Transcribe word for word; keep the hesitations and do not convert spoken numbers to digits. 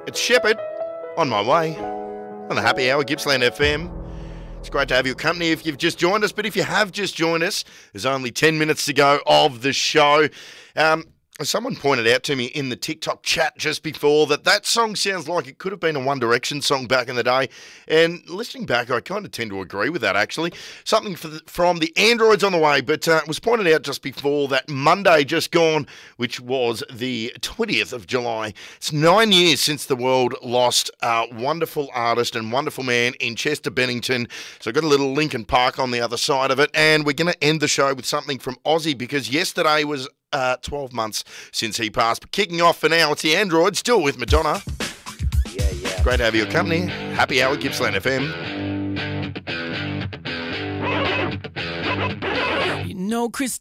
It's Shepherd on my way on the Happy Hour, Gippsland F M. It's great to have your company if you've just joined us, but if you have just joined us, there's only ten minutes to go of the show. Um, someone pointed out to me in the TikTok chat just before that that song sounds like it could have been a One Direction song back in the day. And listening back, I kind of tend to agree with that, actually. Something for the, from the Androids on the way, but uh, it was pointed out just before that Monday just gone, which was the twentieth of July. It's nine years since the world lost a wonderful artist and wonderful man in Chester Bennington. So I've got a little Linkin Park on the other side of it, and we're going to end the show with something from Ozzy, because yesterday was Uh, twelve months since he passed. But kicking off for now, it's the Android, still with Madonna. Yeah, yeah. Great to have your company. Happy Hour, Gippsland F M. You know, Chris